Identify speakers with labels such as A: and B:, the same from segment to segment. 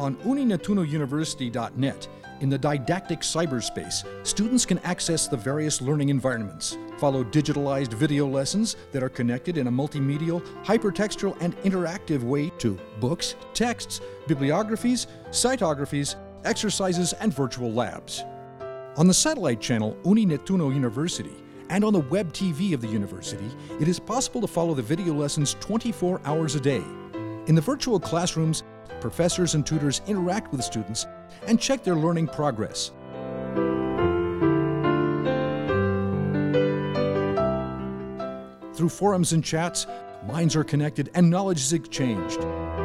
A: On UniNetunoUniversity.net, in the didactic cyberspace, students can access the various learning environments, follow digitalized video lessons that are connected in a multimedial, hypertextual, and interactive way to books, texts, bibliographies, cytographies, exercises, and virtual labs. On the satellite channel UniNetuno University and on the web TV of the university, it is possible to follow the video lessons 24 hours a day. In the virtual classrooms, professors and tutors interact with students and check their learning progress. Through forums and chats, minds are connected and knowledge is exchanged.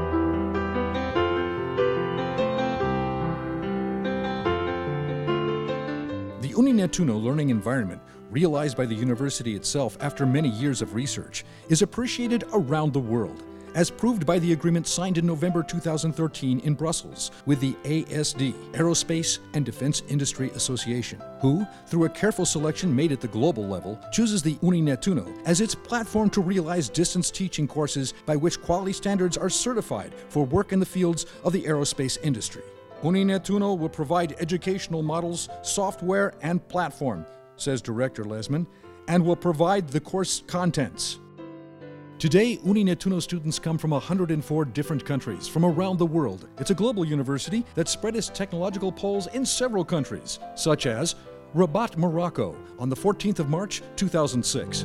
A: The UniNetuno learning environment, realized by the university itself after many years of research, is appreciated around the world, as proved by the agreement signed in November 2013 in Brussels with the ASD, Aerospace and Defense Industry Association, who, through a careful selection made at the global level, chooses the UniNetuno as its platform to realize distance teaching courses by which quality standards are certified for work in the fields of the aerospace industry. UniNetuno will provide educational models, software, and platform, says Director Lesman, and will provide the course contents. Today, UniNetuno students come from 104 different countries from around the world. It's a global university that spread its technological poles in several countries, such as Rabat, Morocco, on the 14th of March, 2006.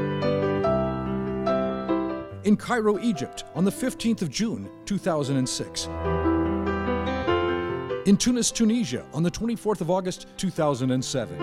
A: In Cairo, Egypt, on the 15th of June, 2006. In Tunis, Tunisia, on the 24th of August, 2007.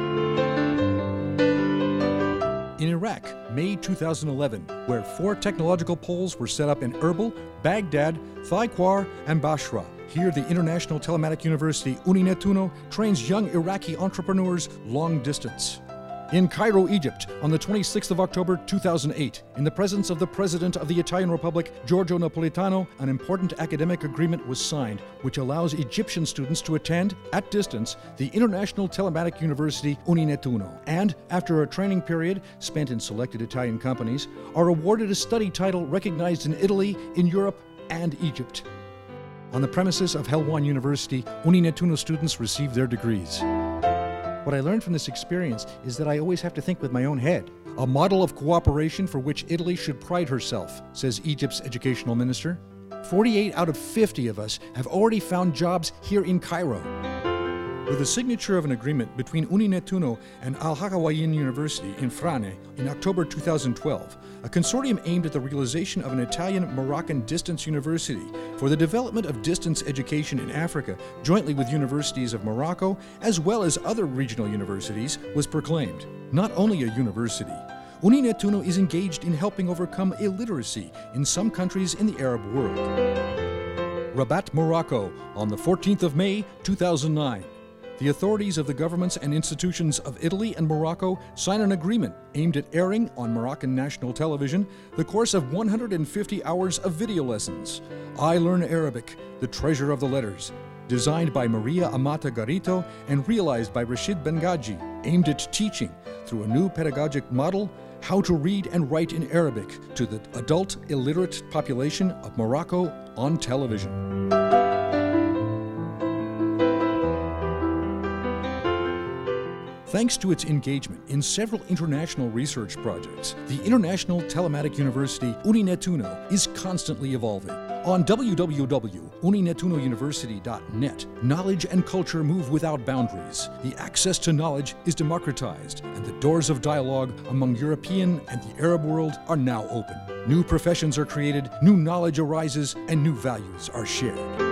A: In Iraq, May 2011, where 4 technological poles were set up in Erbil, Baghdad, Thaikwar, and Basra. Here, the International Telematic University, UniNetuno, trains young Iraqi entrepreneurs long distance. In Cairo, Egypt, on the 26th of October 2008, in the presence of the President of the Italian Republic, Giorgio Napolitano, an important academic agreement was signed, which allows Egyptian students to attend, at distance, the International Telematic University, UniNetuno, and, after a training period spent in selected Italian companies, are awarded a study title recognized in Italy, in Europe, and Egypt. On the premises of Helwan University, UniNetuno students receive their degrees. What I learned from this experience is that I always have to think with my own head. A model of cooperation for which Italy should pride herself, says Egypt's educational minister. 48 out of 50 of us have already found jobs here in Cairo. With the signature of an agreement between UniNetuno and Al-Hakawayin University in Frane in October 2012, a consortium aimed at the realization of an Italian-Moroccan distance university for the development of distance education in Africa, jointly with universities of Morocco, as well as other regional universities, was proclaimed. Not only a university, UniNetuno is engaged in helping overcome illiteracy in some countries in the Arab world. Rabat, Morocco, on the 14th of May, 2009. The authorities of the governments and institutions of Italy and Morocco sign an agreement aimed at airing on Moroccan national television the course of 150 hours of video lessons. I Learn Arabic, The Treasure of the Letters, designed by Maria Amata Garito and realized by Rashid Bengaji, aimed at teaching, through a new pedagogic model, how to read and write in Arabic to the adult illiterate population of Morocco on television. Thanks to its engagement in several international research projects, the International Telematic University, UniNetuno, is constantly evolving. On www.uninetunouniversity.net, knowledge and culture move without boundaries. The access to knowledge is democratized, and the doors of dialogue among European and the Arab world are now open. New professions are created, new knowledge arises, and new values are shared.